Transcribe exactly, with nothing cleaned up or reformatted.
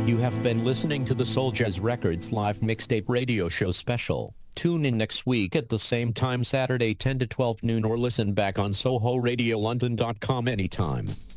You have been listening to the Soul Jazz Records live mixtape radio show special. Tune in next week at the same time Saturday ten to twelve noon or listen back on soho radio london dot com anytime.